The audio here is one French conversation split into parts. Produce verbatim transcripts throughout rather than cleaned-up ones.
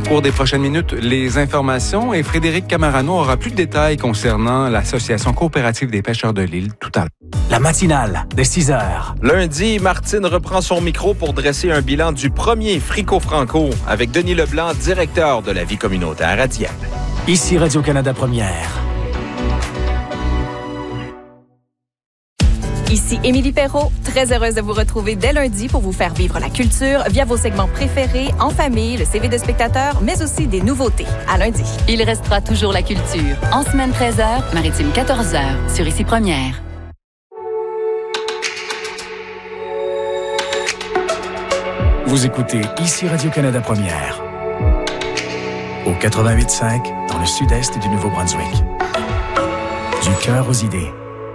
cours des prochaines minutes, les informations et Frédéric Camarano aura plus de détails concernant l'Association coopérative des pêcheurs de l'île tout à l'heure. La matinale de six heures. Lundi, Martine reprend son micro pour dresser un bilan du premier Frico-Franco avec Denis Leblanc, directeur de la vie communautaire à Dieppe. Ici Radio-Canada Première. Ici Émilie Perrault, très heureuse de vous retrouver dès lundi pour vous faire vivre la culture via vos segments préférés, en famille, le C V de spectateurs, mais aussi des nouveautés. À lundi. Il restera toujours la culture. En semaine treize heures, maritime quatorze heures, sur Ici Première. Vous écoutez Ici Radio-Canada Première. Au quatre-vingt-huit cinq, dans le sud-est du Nouveau-Brunswick. Du cœur aux idées.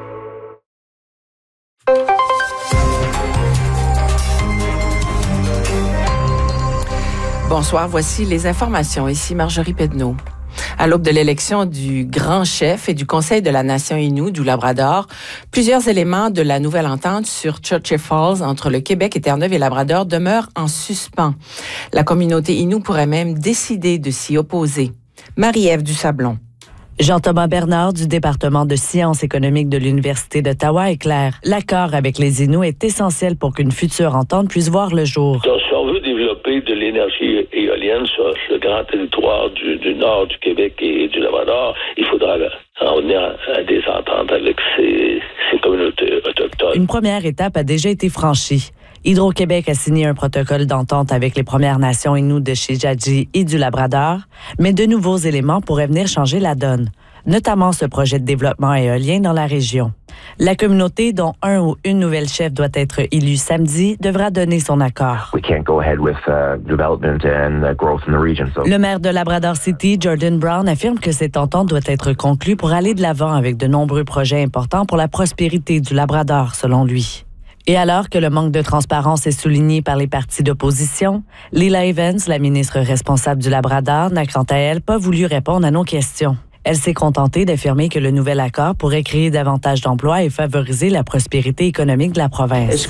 Bonsoir, voici les informations. Ici Marjorie Pedneau. À l'aube de l'élection du grand chef et du Conseil de la Nation Innu du Labrador, plusieurs éléments de la nouvelle entente sur Churchill Falls entre le Québec et Terre-Neuve et Labrador demeurent en suspens. La communauté Innu pourrait même décider de s'y opposer. Marie-Ève Dusablon. Jean-Thomas Bernard du département de sciences économiques de l'Université d'Ottawa est clair. L'accord avec les Inuits est essentiel pour qu'une future entente puisse voir le jour. Si on veut développer de l'énergie éolienne sur le grand territoire du, du nord du Québec et du Labrador, il faudra en venir à des ententes avec ces, ces communautés autochtones. Une première étape a déjà été franchie. Hydro-Québec a signé un protocole d'entente avec les Premières Nations Inuits de Shijadji et du Labrador, mais de nouveaux éléments pourraient venir changer la donne, notamment ce projet de développement éolien dans la région. La communauté, dont un ou une nouvelle chef doit être élue samedi, devra donner son accord. We can't go ahead with uh, development and uh, growth in the region. So. Le maire de Labrador City, Jordan Brown, affirme que cette entente doit être conclue pour aller de l'avant avec de nombreux projets importants pour la prospérité du Labrador, selon lui. Et alors que le manque de transparence est souligné par les partis d'opposition, Lila Evans, la ministre responsable du Labrador, n'a quant à elle pas voulu répondre à nos questions. Elle s'est contentée d'affirmer que le nouvel accord pourrait créer davantage d'emplois et favoriser la prospérité économique de la province.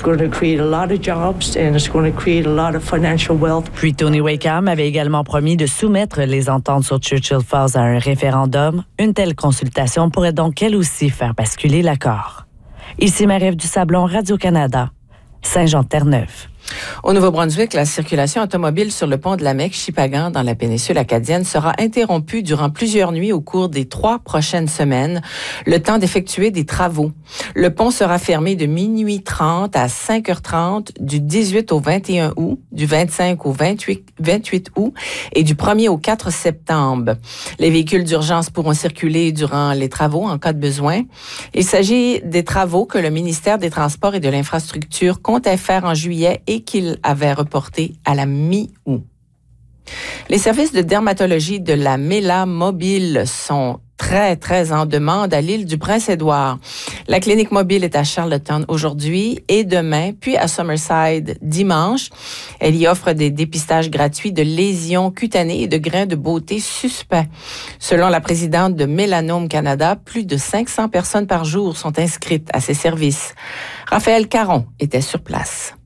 Puis Tony Wakeham avait également promis de soumettre les ententes sur Churchill Falls à un référendum. Une telle consultation pourrait donc elle aussi faire basculer l'accord. Ici Marie-Ève Dusablon, Radio-Canada, Saint-Jean-de-Terre-Neuve. Au Nouveau-Brunswick, la circulation automobile sur le pont de la Mecque-Chipagan dans la péninsule acadienne sera interrompue durant plusieurs nuits au cours des trois prochaines semaines, le temps d'effectuer des travaux. Le pont sera fermé de minuit trente à cinq heures trente du dix-huit au vingt et un août, du vingt-cinq au vingt-huit, vingt-huit août et du premier au quatre septembre. Les véhicules d'urgence pourront circuler durant les travaux en cas de besoin. Il s'agit des travaux que le ministère des Transports et de l'Infrastructure comptait faire en juillet et qu'il avait reporté à la mi-août. Les services de dermatologie de la Mela Mobile sont très, très en demande à l'île du Prince-Édouard. La clinique mobile est à Charlottetown aujourd'hui et demain, puis à Summerside dimanche. Elle y offre des dépistages gratuits de lésions cutanées et de grains de beauté suspects. Selon la présidente de Mélanome Canada, plus de cinq cents personnes par jour sont inscrites à ces services. Raphaël Caron était sur place.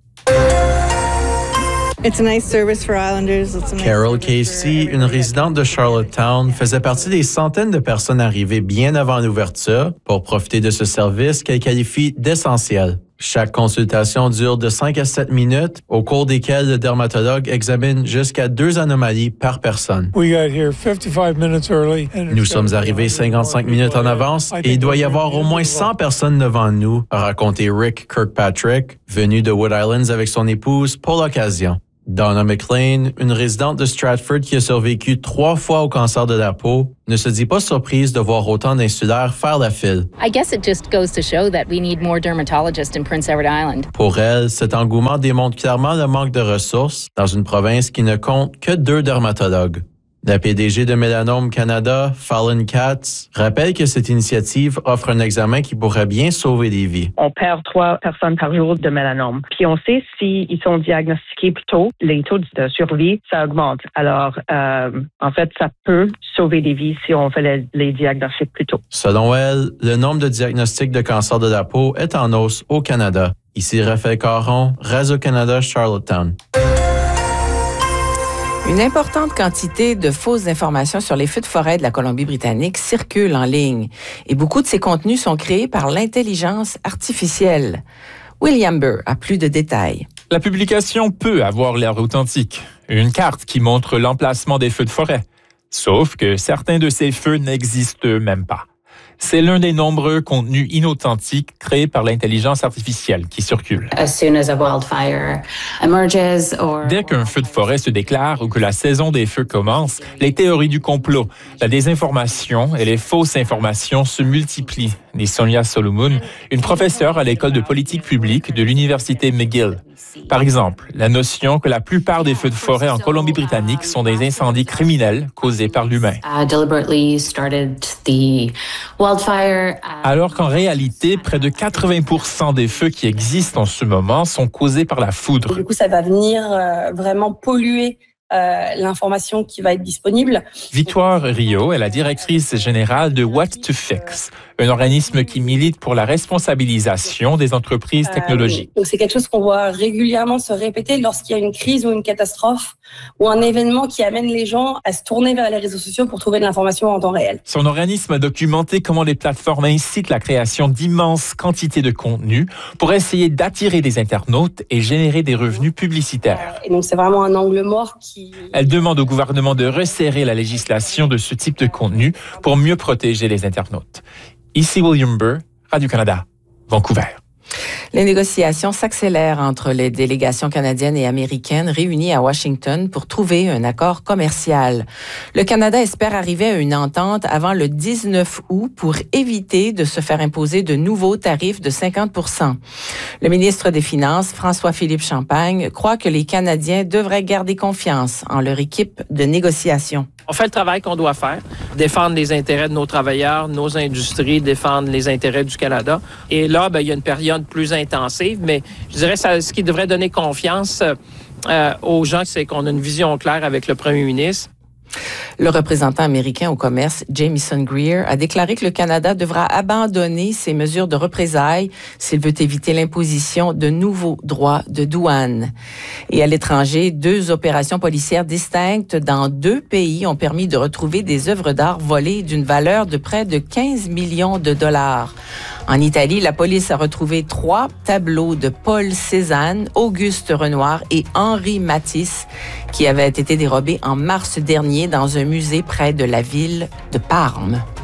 It's a nice service for Islanders. It's a nice Carol Casey, une résidente de Charlottetown, faisait partie des centaines de personnes arrivées bien avant l'ouverture pour profiter de ce service qu'elle qualifie d'essentiel. Chaque consultation dure de cinq à sept minutes, au cours desquelles le dermatologue examine jusqu'à deux anomalies par personne. Nous sommes arrivés cinquante-cinq minutes en avance et il doit y avoir au moins cent personnes devant nous, a raconté Rick Kirkpatrick, venu de Wood Islands avec son épouse pour l'occasion. Donna McLean, une résidente de Stratford qui a survécu trois fois au cancer de la peau, ne se dit pas surprise de voir autant d'insulaires faire la file. I guess it just goes to show that we need more dermatologists in Prince Edward Island. Pour elle, cet engouement démontre clairement le manque de ressources dans une province qui ne compte que deux dermatologues. La P D G de Mélanome Canada, Fallon Katz, rappelle que cette initiative offre un examen qui pourrait bien sauver des vies. On perd trois personnes par jour de mélanome. Puis on sait s'ils sont diagnostiqués plus tôt, les taux de survie, ça augmente. Alors, euh, en fait, ça peut sauver des vies si on fait les, les diagnostics plus tôt. Selon elle, le nombre de diagnostics de cancer de la peau est en hausse au Canada. Ici Raphaël Caron, Radio-Canada, Charlottetown. Une importante quantité de fausses informations sur les feux de forêt de la Colombie-Britannique circulent en ligne et beaucoup de ces contenus sont créés par l'intelligence artificielle. William Burr a plus de détails. La publication peut avoir l'air authentique. Une carte qui montre l'emplacement des feux de forêt. Sauf que certains de ces feux n'existent même pas. C'est l'un des nombreux contenus inauthentiques créés par l'intelligence artificielle qui circule. Dès qu'un feu de forêt se déclare ou que la saison des feux commence, les théories du complot, la désinformation et les fausses informations se multiplient, dit Sonia Solomon, une professeure à l'école de politique publique de l'université McGill. Par exemple, la notion que la plupart des feux de forêt en Colombie-Britannique sont des incendies criminels causés par l'humain. Alors qu'en réalité, près de quatre-vingts pour cent des feux qui existent en ce moment sont causés par la foudre. Du coup, ça va venir euh, vraiment polluer Euh, l'information qui va être disponible. Victoire Rio est la directrice générale de What to Fix, un organisme qui milite pour la responsabilisation des entreprises technologiques. Euh, donc c'est quelque chose qu'on voit régulièrement se répéter lorsqu'il y a une crise ou une catastrophe ou un événement qui amène les gens à se tourner vers les réseaux sociaux pour trouver de l'information en temps réel. Son organisme a documenté comment les plateformes incitent la création d'immenses quantités de contenu pour essayer d'attirer des internautes et générer des revenus publicitaires. Et donc c'est vraiment un angle mort qui... Elle demande au gouvernement de resserrer la législation de ce type de contenu pour mieux protéger les internautes. Ici William Burr, Radio-Canada, Vancouver. Les négociations s'accélèrent entre les délégations canadiennes et américaines réunies à Washington pour trouver un accord commercial. Le Canada espère arriver à une entente avant le dix-neuf août pour éviter de se faire imposer de nouveaux tarifs de cinquante pour cent. Le ministre des Finances, François-Philippe Champagne, croit que les Canadiens devraient garder confiance en leur équipe de négociation. On fait le travail qu'on doit faire, défendre les intérêts de nos travailleurs, nos industries, défendre les intérêts du Canada. Et là, ben, il y a une période plus intensive, mais je dirais que ce qui devrait donner confiance euh, aux gens, c'est qu'on a une vision claire avec le premier ministre. Le représentant américain au commerce, Jamieson Greer, a déclaré que le Canada devra abandonner ses mesures de représailles s'il veut éviter l'imposition de nouveaux droits de douane. Et à l'étranger, deux opérations policières distinctes dans deux pays ont permis de retrouver des œuvres d'art volées d'une valeur de près de quinze millions de dollars. En Italie, la police a retrouvé trois tableaux de Paul Cézanne, Auguste Renoir et Henri Matisse qui avaient été dérobés en mars dernier dans un musée près de la ville de Parme.